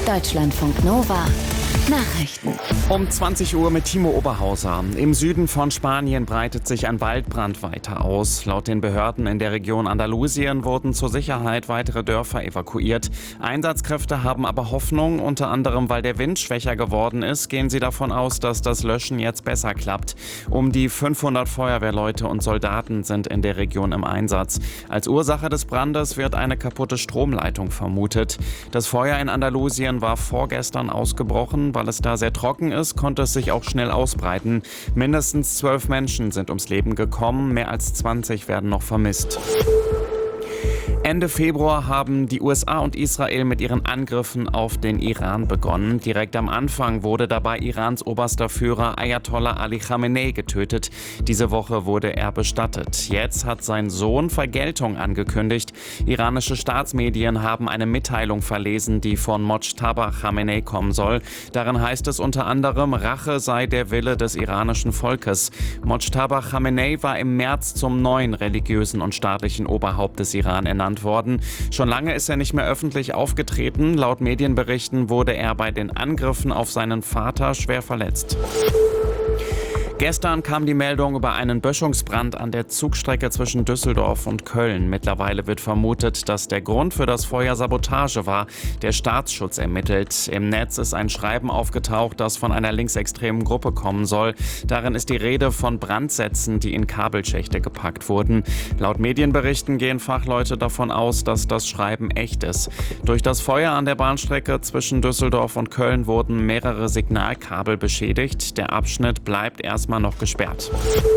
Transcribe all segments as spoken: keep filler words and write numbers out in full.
Deutschlandfunk Nova Nachrichten. Um zwanzig Uhr mit Timo Oberhauser. Im Süden von Spanien breitet sich ein Waldbrand weiter aus. Laut den Behörden in der Region Andalusien wurden zur Sicherheit weitere Dörfer evakuiert. Einsatzkräfte haben aber Hoffnung, unter anderem weil der Wind schwächer geworden ist, gehen sie davon aus, dass das Löschen jetzt besser klappt. Um die fünfhundert Feuerwehrleute und Soldaten sind in der Region im Einsatz. Als Ursache des Brandes wird eine kaputte Stromleitung vermutet. Das Feuer in Andalusien war vorgestern ausgebrochen. Weil es da sehr trocken ist, konnte es sich auch schnell ausbreiten. Mindestens zwölf Menschen sind ums Leben gekommen, mehr als zwanzig werden noch vermisst. Ende Februar haben die U S A und Israel mit ihren Angriffen auf den Iran begonnen. Direkt am Anfang wurde dabei Irans oberster Führer Ayatollah Ali Khamenei getötet. Diese Woche wurde er bestattet. Jetzt hat sein Sohn Vergeltung angekündigt. Iranische Staatsmedien haben eine Mitteilung verlesen, die von Mojtaba Khamenei kommen soll. Darin heißt es unter anderem, Rache sei der Wille des iranischen Volkes. Mojtaba Khamenei war im März zum neuen religiösen und staatlichen Oberhaupt des Iran ernannt worden. Schon lange ist er nicht mehr öffentlich aufgetreten. Laut Medienberichten wurde er bei den Angriffen auf seinen Vater schwer verletzt. Gestern kam die Meldung über einen Böschungsbrand an der Zugstrecke zwischen Düsseldorf und Köln. Mittlerweile wird vermutet, dass der Grund für das Feuer Sabotage war. Der Staatsschutz ermittelt. Im Netz ist ein Schreiben aufgetaucht, das von einer linksextremen Gruppe kommen soll. Darin ist die Rede von Brandsätzen, die in Kabelschächte gepackt wurden. Laut Medienberichten gehen Fachleute davon aus, dass das Schreiben echt ist. Durch das Feuer an der Bahnstrecke zwischen Düsseldorf und Köln wurden mehrere Signalkabel beschädigt. Der Abschnitt bleibt erst mal noch gesperrt.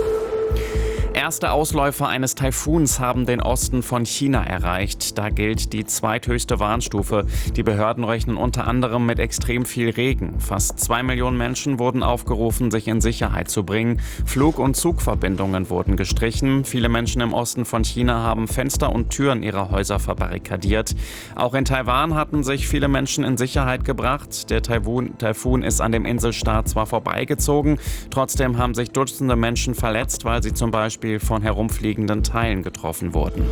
Erste Ausläufer eines Taifuns haben den Osten von China erreicht. Da gilt die zweithöchste Warnstufe. Die Behörden rechnen unter anderem mit extrem viel Regen. Fast zwei Millionen Menschen wurden aufgerufen, sich in Sicherheit zu bringen. Flug- und Zugverbindungen wurden gestrichen. Viele Menschen im Osten von China haben Fenster und Türen ihrer Häuser verbarrikadiert. Auch in Taiwan hatten sich viele Menschen in Sicherheit gebracht. Der Taifun, Taifun ist an dem Inselstaat zwar vorbeigezogen, trotzdem haben sich Dutzende Menschen verletzt, weil sie zum Beispiel von herumfliegenden Teilen getroffen wurden.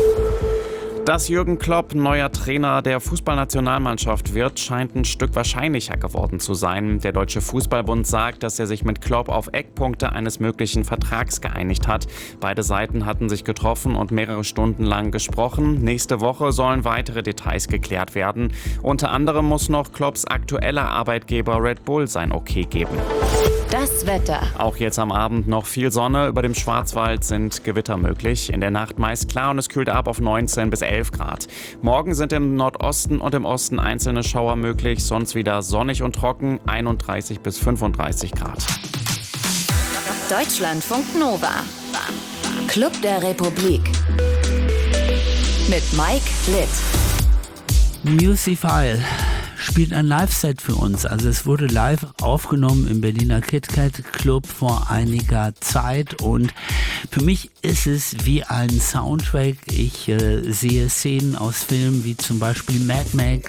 Dass Jürgen Klopp neuer Trainer der Fußballnationalmannschaft wird, scheint ein Stück wahrscheinlicher geworden zu sein. Der Deutsche Fußballbund sagt, dass er sich mit Klopp auf Eckpunkte eines möglichen Vertrags geeinigt hat. Beide Seiten hatten sich getroffen und mehrere Stunden lang gesprochen. Nächste Woche sollen weitere Details geklärt werden. Unter anderem muss noch Klopps aktueller Arbeitgeber Red Bull sein Okay geben. Das Wetter. Auch jetzt am Abend noch viel Sonne. Über dem Schwarzwald sind Gewitter möglich. In der Nacht meist klar und es kühlt ab auf neunzehn bis elf Grad. Morgen sind im Nordosten und im Osten einzelne Schauer möglich. Sonst wieder sonnig und trocken. einunddreißig bis fünfunddreißig Grad. Deutschlandfunk Nova. Club der Republik. Mit Mike Litt. Musifile spielt ein Live-Set für uns. Also es wurde live aufgenommen im Berliner KitKat Club vor einiger Zeit und für mich ist es wie ein Soundtrack. Ich äh, sehe Szenen aus Filmen wie zum Beispiel Mad Max